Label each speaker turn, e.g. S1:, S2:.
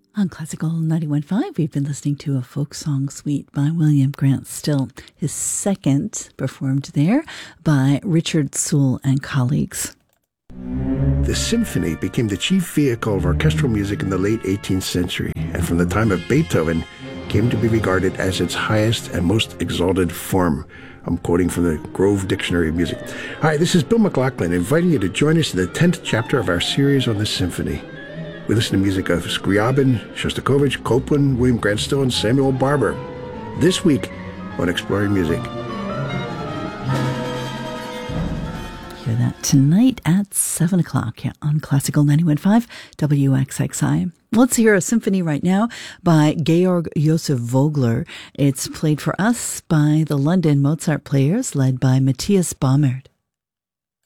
S1: On Classical 91.5, we've been listening to a folk song suite by William Grant Still, his second performed there by Richard Sewell and colleagues.
S2: The symphony became the chief vehicle of orchestral music in the late 18th century, and from the time of Beethoven came to be regarded as its highest and most exalted form. I'm quoting from the Grove Dictionary of Music. Hi, this is Bill McLaughlin, inviting you to join us in the 10th chapter of our series on the symphony. We listen to music of Scriabin, Shostakovich, Copland, William Grant Still, and Samuel Barber. This week on Exploring Music.
S1: Hear that tonight at 7 o'clock on Classical 91.5 WXXI. Let's hear a symphony right now by Georg Josef Vogler. It's played for us by the London Mozart Players, led by Matthias Baumert.